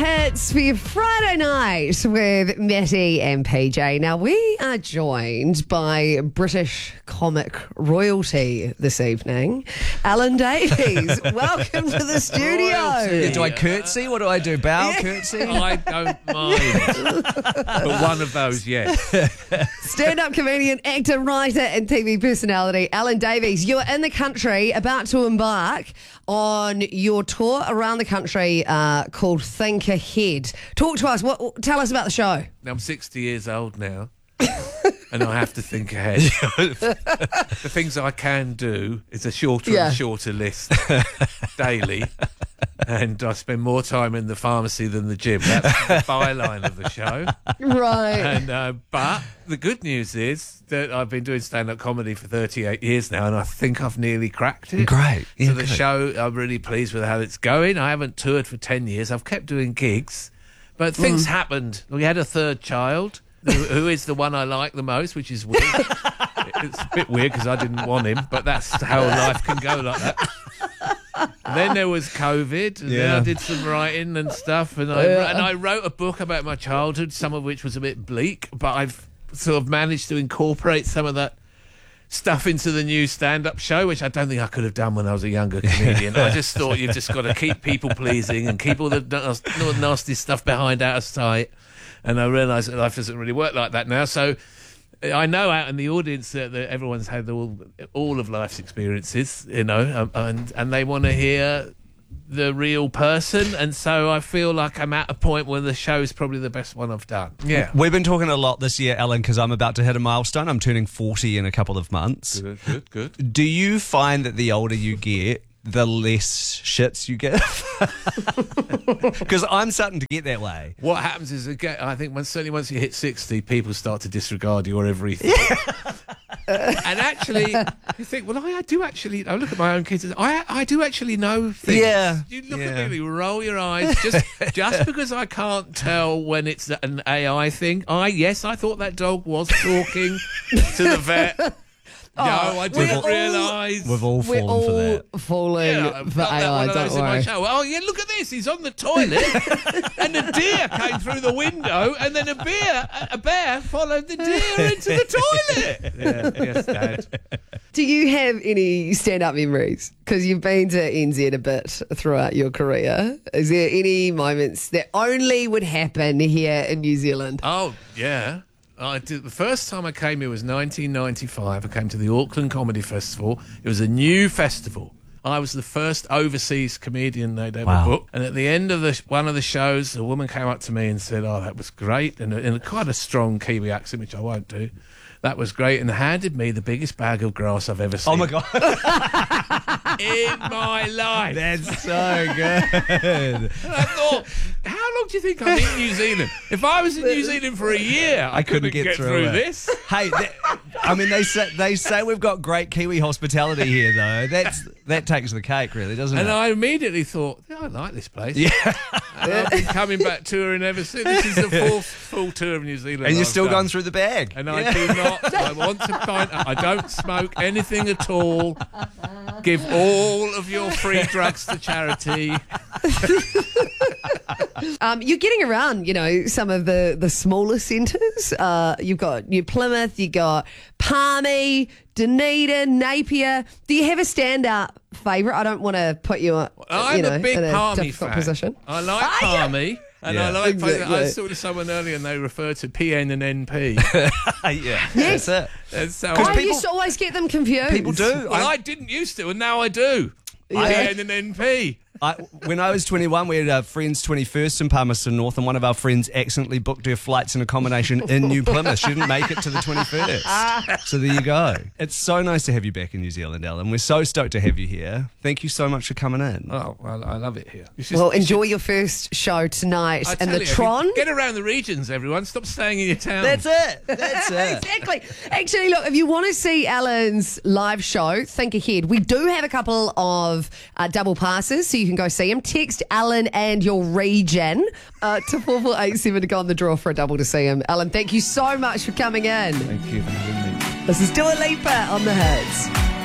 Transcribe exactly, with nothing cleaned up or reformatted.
Hits for your Friday night with Matty and P J. Now, we are joined by British comic royalty this evening, Alan Davies. Welcome to the studio. Royalty. Do I curtsy? What do I do? Bow, Yeah. curtsy? I don't mind. But one of those, yes. Stand-up comedian, actor, writer and T V personality, Alan Davies. You're in the country about to embark on your tour around the country uh, called Think Ahead. Talk to us. What? Tell us about the show. I'm sixty years old now, and I have to think ahead. The things I can do is a shorter Yeah. and shorter list daily, and I spend more time in the pharmacy than the gym. That's the byline of the show. Right. And uh, but the good news is that I've been doing stand-up comedy for thirty-eight years now, and I think I've nearly cracked it. Great. Yeah, so the good. show, I'm really pleased with how it's going. I haven't toured for ten years. I've kept doing gigs, but things happened. We had a third child, who, who is the one I like the most, which is weird. It's a bit weird because I didn't want him, but that's how life can go like that. And then there was COVID, and then Yeah. I did some writing and stuff, and I Yeah. and I wrote a book about my childhood, some of which was a bit bleak, but I've sort of managed to incorporate some of that stuff into the new stand-up show, which I don't think I could have done when I was a younger comedian. I just thought you've just got to keep people pleasing and keep all the nas- nasty stuff behind out of sight. And I realise that life doesn't really work like that now. So I know out in the audience that, that everyone's had all all of life's experiences, you know, um, and and they want to hear the real person, and so I feel like I'm at a point where the show is probably the best one I've done. Yeah. We've been talking a lot this year, Alan, because I'm about to hit a milestone. I'm turning forty in a couple of months. Good, good, good. Do you find that the older you get, the less shits you give? Because I'm starting to get that way. What happens is, again, I think when, certainly once you hit sixty, people start to disregard your everything. And actually, you think, well, I, I do actually, I look at my own kids, and I I do actually know things. Yeah, You look yeah. at me, you roll your eyes, just just because I can't tell when it's an A I thing. I, yes, I thought that dog was talking to the vet. No, I we're didn't all- realise. We've all We're fallen all for that. falling Yeah, I've for got that A I, one of don't those in my worry. show. Oh, yeah, look at this. He's on the toilet, and a deer came through the window, and then a bear, a bear followed the deer into the toilet. Yeah, yes, Dad. Do you have any stand-up memories? Because you've been to N Z a bit throughout your career. Is there any moments that only would happen here in New Zealand? Oh, yeah. I did, the first time I came here was nineteen ninety-five. I came to the Auckland Comedy Festival. It was a new festival. I was the first overseas comedian they'd ever Wow. booked. And at the end of the, one of the shows, a woman came up to me and said, oh, that was great, in a, in a quite a strong Kiwi accent, which I won't do. That was great, and handed me the biggest bag of grass I've ever seen Oh my God. in my life. That's so good. And I thought, how long do you think I'm in New Zealand? If I was in New Zealand for a year, I, I couldn't get through it. this. Hey, that, I mean, they say they say we've got great Kiwi hospitality here, though. That's that takes the cake, really, doesn't And it? I immediately thought, yeah, I like this place. yeah, And I've been coming back touring ever since. This is the fourth full tour of New Zealand. and you're I've still done. going through the bag. And I do not. I want to find. I don't smoke anything at all. Give all of your free drugs to charity. Um, you're getting around, you know, some of the, the smaller centres. Uh, you've got New Plymouth, you've got Palmy, Dunedin, Napier. Do you have a stand-up favourite? I don't want to put you, uh, I'm you know, a big in a Palmy difficult fan. position. I like Are you? Palmy. And Yeah. I like. Exactly. I saw to someone earlier, and they refer to P N and N P. yeah, that's it. And so I I, people- used to always get them confused. People do. well, I didn't used to, and now I do. Yeah. P N and N P. I, when I was twenty-one, we had a friend's twenty-first in Palmerston North, and one of our friends accidentally booked her flights and accommodation in New Plymouth. She didn't make it to the twenty-first. So there you go. It's so nice to have you back in New Zealand, Alan. We're so stoked to have you here. Thank you so much for coming in. Oh, well, I love it here. It's just- Well, it's enjoy your first show tonight I in tell the you, Tron. Get around the regions, everyone. Stop staying in your town. That's it. That's it. Exactly. Actually, look, if you want to see Alan's live show, think ahead. We do have a couple of uh, double passes, so you can go see him. Text Alan and your region uh, to four four eight seven to go on the draw for a double to see him. Alan, thank you so much for coming in. Thank you for having me. This is Dua Lipa on the Hits.